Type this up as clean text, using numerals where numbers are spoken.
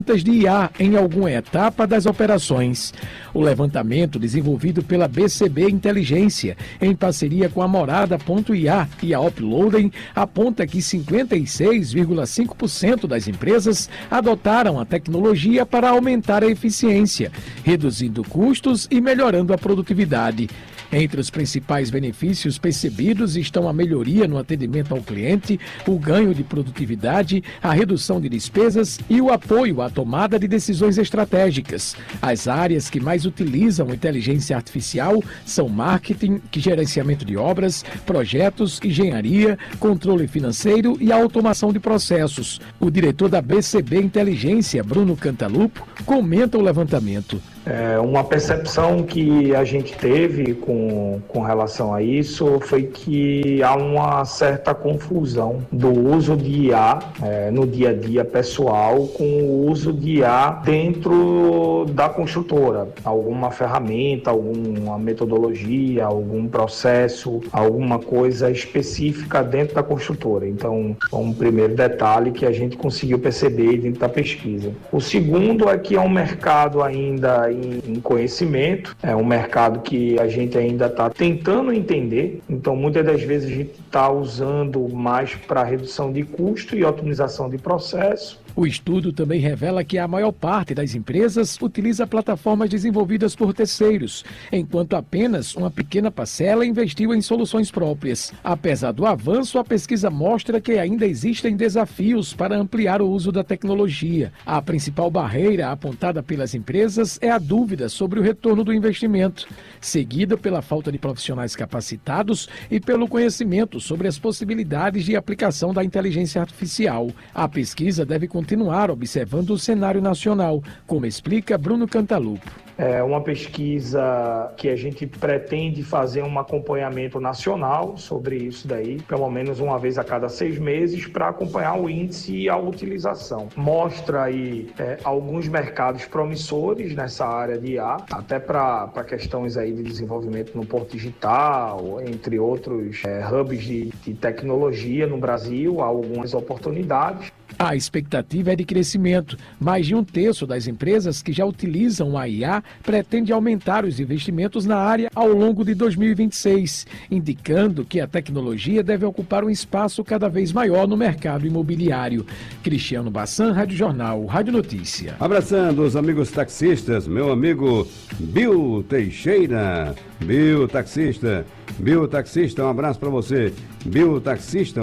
de IA em alguma etapa das operações. O levantamento, desenvolvido pela BCB Inteligência, em parceria com a Morada.ia e a Uploading, aponta que 56,5% das empresas adotaram a tecnologia para aumentar a eficiência, reduzindo custos e melhorando a produtividade. Entre os principais benefícios percebidos estão a melhoria no atendimento ao cliente, o ganho de produtividade, a redução de despesas e o apoio à tomada de decisões estratégicas. As áreas que mais utilizam inteligência artificial são marketing, gerenciamento de obras, projetos, engenharia, controle financeiro e automação de processos. O diretor da BCB Inteligência, Bruno Cantalupo, comenta o levantamento. Uma percepção que a gente teve com relação a isso foi que há uma certa confusão do uso de IA no dia a dia pessoal com o uso de IA dentro da construtora. Alguma ferramenta, alguma metodologia, algum processo, alguma coisa específica dentro da construtora. Então, um primeiro detalhe que a gente conseguiu perceber dentro da pesquisa. O segundo é que é um mercado ainda em conhecimento, é um mercado que a gente ainda está tentando entender, então muitas das vezes a gente está usando mais para redução de custo e otimização de processo. O estudo também revela que a maior parte das empresas utiliza plataformas desenvolvidas por terceiros, enquanto apenas uma pequena parcela investiu em soluções próprias. Apesar do avanço, a pesquisa mostra que ainda existem desafios para ampliar o uso da tecnologia. A principal barreira apontada pelas empresas é a dúvida sobre o retorno do investimento, seguida pela falta de profissionais capacitados e pelo conhecimento sobre as possibilidades de aplicação da inteligência artificial. A pesquisa deve continuar observando o cenário nacional, como explica Bruno Cantalupo. É uma pesquisa que a gente pretende fazer um acompanhamento nacional sobre isso daí, pelo menos uma vez a cada 6 meses, para acompanhar o índice e a utilização. Mostra aí alguns mercados promissores nessa área de IA, até para questões aí de desenvolvimento no Porto Digital, entre outros hubs de tecnologia no Brasil, há algumas oportunidades. A expectativa é de crescimento. Mais de 1/3 das empresas que já utilizam a IA pretende aumentar os investimentos na área ao longo de 2026, indicando que a tecnologia deve ocupar um espaço cada vez maior no mercado imobiliário. Cristiano Bassan, Rádio Jornal, Rádio Notícia. Abraçando os amigos taxistas, meu amigo Bill Teixeira. Bill Taxista, um abraço para você. Bill Taxista.